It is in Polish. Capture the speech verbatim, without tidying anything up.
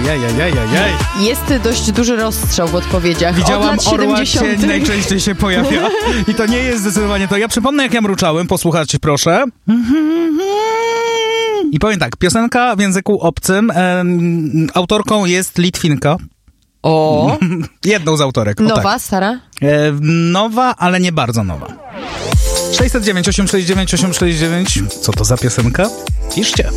Ajajajajajajaj. Jest dość duży rozstrzał w odpowiedziach. Widziałam od lat orła, siedemdziesiątych. cień najczęściej się pojawia. I to nie jest zdecydowanie to. Ja przypomnę, jak ja mruczałem. Posłuchajcie, proszę. I powiem tak, piosenka w języku obcym. Em, autorką jest Litwinka. O! Jedną z autorek. O, Nowa, tak. stara? E, nowa, ale nie bardzo nowa. sześć zero dziewięć osiem sześć dziewięć osiem sześć dziewięć. Co to za piosenka? Piszcie.